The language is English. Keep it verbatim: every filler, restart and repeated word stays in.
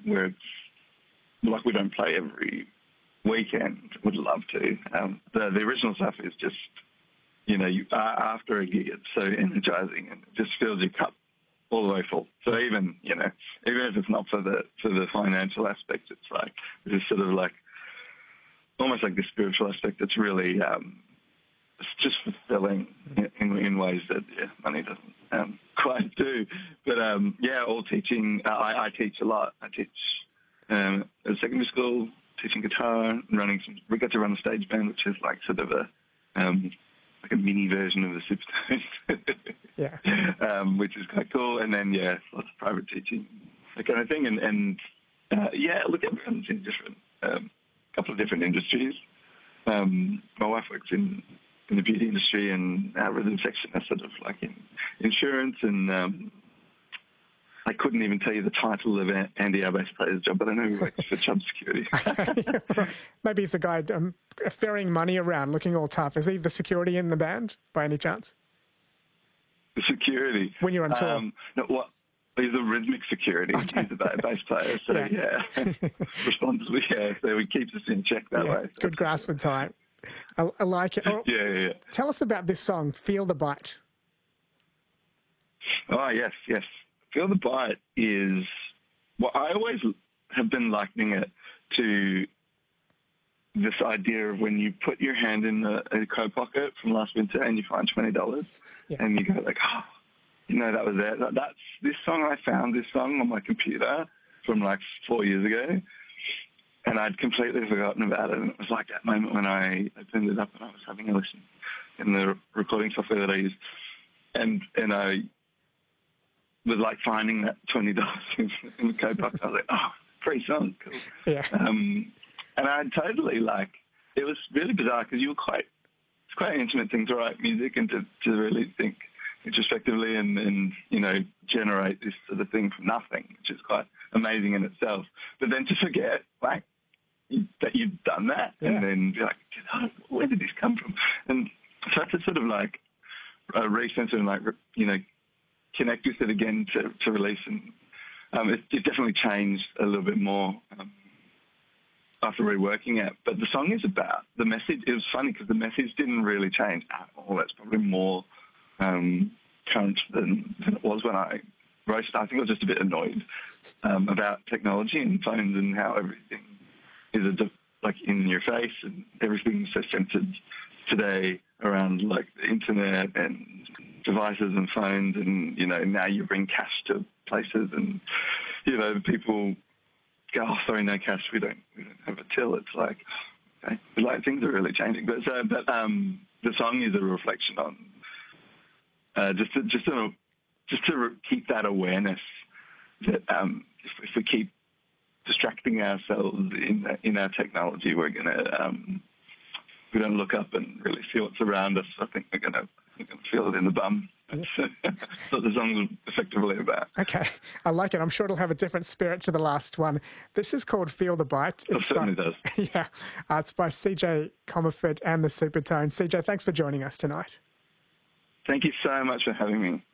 where it's like we don't play every weekend. Would love to. Um, the the original stuff is just, you know, you, uh, after a gig, it's so energizing and it just fills your cup all the way full. So even, you know, even if it's not for the for the financial aspect, it's like it's sort of like almost like the spiritual aspect. It's really um, it's just fulfilling in, in, in ways that yeah, money doesn't um, quite do. But um, yeah, all teaching. Uh, I, I teach a lot. I teach um, at secondary school, teaching guitar, and running some. We got to run a stage band, which is like sort of a um, like a mini version of the Supertones. Yeah. um, which is quite cool. And then, yeah, lots of private teaching, that kind of thing. And, and uh, yeah, look, everyone's in different, um, couple of different industries. Um, my wife works in, in the beauty industry, and our rhythm section is sort of like in insurance. And um, I couldn't even tell you the title of Andy, our bass player's job, but I know he works for Chubb Security. Maybe he's the guy um, ferrying money around, looking all tough. Is he the security in the band, by any chance? The security. When you're on tour? Um, no, what? He's a rhythmic security. Okay. He's a bass player, so yeah, yeah. responsibly, yeah. So he keeps us in check that yeah, way. So. Good grasp of time. I, I like it. Oh, yeah, yeah, yeah. Tell us about this song, Feel the Bite. Oh, yes, yes. Feel the Bite is, well, I always have been likening it to this idea of when you put your hand in a, a coat pocket from last winter and you find twenty dollars yeah. and you go like, oh, you know, that was it. That, that's this song. I found this song on my computer from like four years ago, and I'd completely forgotten about it. And it was like that moment when I opened it up and I was having a listen in the recording software that I use, and and I was like finding that twenty dollars in, in the coat pocket. I was like, oh, free song, cool. Yeah. Um, and I totally like. It was really bizarre because you were quite. It's quite an intimate thing to write music and to, to really think introspectively and, and, you know, generate this sort of thing from nothing, which is quite amazing in itself. But then to forget, like, you, that you've done that yeah. and then be like, oh, where did this come from? And so to sort of, like, uh, recenter and, like, you know, connect with it again to, to release. And um, it, it definitely changed a little bit more um, after reworking it. But the song is about the message. It was funny because the message didn't really change at all. That's probably more um, current than, than it was when I wrote it. I think I was just a bit annoyed um, about technology and phones and how everything is a de- like in your face and everything's so centered today around like the internet and devices and phones, and you know now you bring cash to places and you know people go, oh, sorry, no cash, we don't we don't have a till. It's like, okay, but, like things are really changing. But so, but um, the song is a reflection on uh, just to, just to just to re- keep that awareness that um, if, if we keep distracting ourselves in in our technology, we're gonna um, we don't look up and really see what's around us. I think we're gonna we're gonna feel it in the bum. That's, that's what the song's effectively about. Okay, I like it. I'm sure it'll have a different spirit to the last one. This is called Feel the Bite. It certainly by, does. Yeah, uh, it's by C J Comerford and the Supertones. C J, thanks for joining us tonight. Thank you so much for having me.